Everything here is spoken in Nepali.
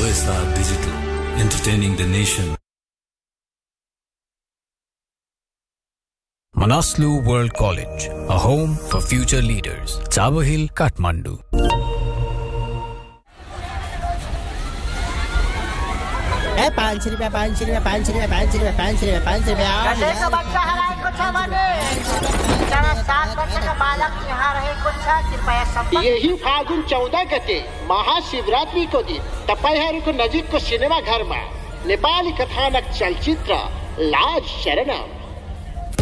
OSR Digital, entertaining the nation. Manaslu World College, a home for future leaders. Chavo Hill, Kathmandu. ₹5 गधे का बच्चा हराए कुछ बने जरा 7 वर्ष का बालक यहाँ रहे कुछ कृपया संपर्क यही फागुन 14 गते महाशिवरात्रि को दिन तपाईहरुको नजिकको सिनेमा घरमा नेपाली कथानक चलचित्र लाज शरणम